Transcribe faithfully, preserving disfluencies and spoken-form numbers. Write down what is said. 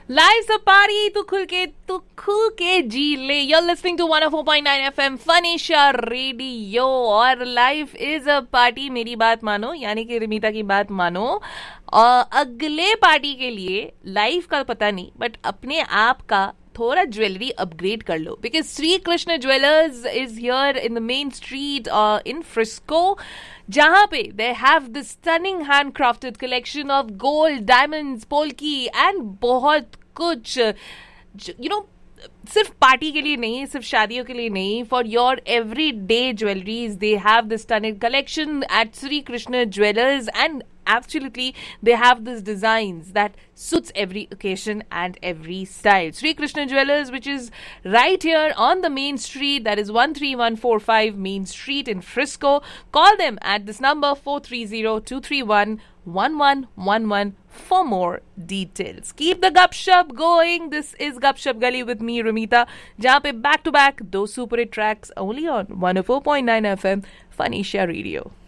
Live sa party, तू खुल के तू खुल के जी ले. You're listening to one oh four point nine F M Fanisha Radio और life is a party. मेरी बात मानो, यानी कि रिमिता की बात मानो. और अगले पार्टी के लिए लाइफ का पता नहीं, बट अपने आप का थोड़ा ज्वेलरी अपग्रेड कर लो, because Shri Krishna jewellers is here in the main street in Frisco, जहां पे they have the stunning hand crafted collection of gold, diamonds, polki and बहुत कुछ. यू नो, सिर्फ पार्टी के लिए नहीं, सिर्फ शादियों के लिए नहीं, for your every day jewelleries they have the stunning collection at Shri Krishna jewellers. And absolutely they have these designs that suits every occasion and every style. Sri Krishna Jewelers, which is right here on the main street, that is one three one four five Main Street in Frisco. Call them at this number four three zero two three one one one one one for more details. Keep the gupshup going. This is Gupshup Gali with me, Ramita, jahan pe back to back those super hit tracks only on one oh four point nine F M Fanisha Radio.